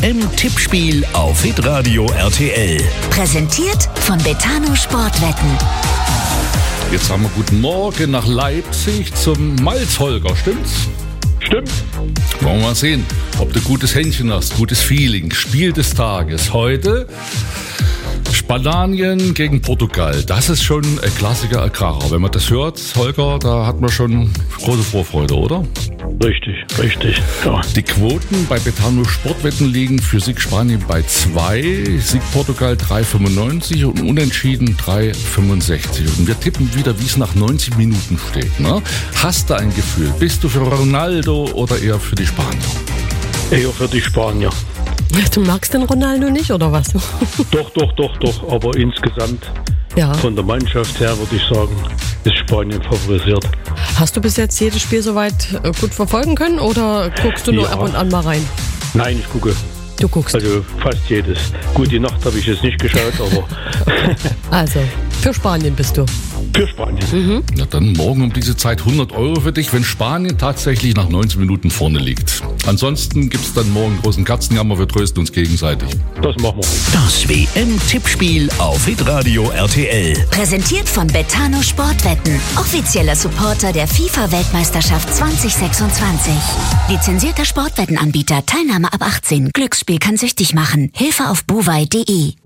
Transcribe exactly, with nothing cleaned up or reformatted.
M-Tippspiel auf Hitradio R T L. Präsentiert von Betano Sportwetten. Jetzt haben wir guten Morgen nach Leipzig zum Malzholger, stimmt's? Stimmt. Wollen wir mal sehen, ob du gutes Händchen hast, gutes Feeling. Spiel des Tages heute Spanien gegen Portugal. Das ist schon ein Klassiker, ein Kracher. Wenn man das hört, Holger, da hat man schon große Vorfreude, oder? Richtig, richtig. Ja. Die Quoten bei Betano Sportwetten liegen für Sieg Spanien bei zwei, Sieg Portugal drei Komma fünfundneunzig und Unentschieden drei Komma fünfundsechzig. Und wir tippen wieder, wie es nach neunzig Minuten steht. Ne? Hast du ein Gefühl? Bist du für Ronaldo oder eher für die Spanier? Eher für die Spanier. Du magst den Ronaldo nicht, oder was? Doch, doch, doch, doch. Aber insgesamt Ja. von der Mannschaft her würde ich sagen, ist Spanien favorisiert. Hast du bis jetzt jedes Spiel soweit äh, gut verfolgen können oder guckst du nur Ja. ab und an mal rein? Nein, ich gucke. Du guckst. Also fast jedes. Gut, die Nacht habe ich jetzt nicht geschaut, aber Also, für Spanien bist du. für Spanien. Mhm. Na dann morgen um diese Zeit hundert Euro für dich, wenn Spanien tatsächlich nach neunzig Minuten vorne liegt. Ansonsten gibt es dann morgen großen Katzenjammer, wir trösten uns gegenseitig. Das machen wir. Das W M-Tippspiel auf Hitradio R T L. Präsentiert von Betano Sportwetten. Offizieller Supporter der FIFA-Weltmeisterschaft zwanzig sechsundzwanzig. Lizenzierter Sportwettenanbieter. Teilnahme ab achtzehn. Glücksspiel kann süchtig machen. Hilfe auf bovai punkt de.